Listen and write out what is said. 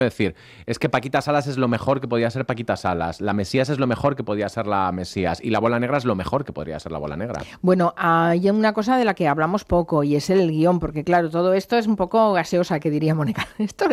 decir, es que Paquita Salas es lo mejor que podía ser Paquita Salas, la Mesías es lo mejor que podía ser la Mesías y la Bola Negra es lo mejor que podría ser la Bola Negra. Bueno, hay una cosa de la que hablamos poco y es el guión, porque claro, todo esto es un poco gaseosa, que diría Mónica. Esto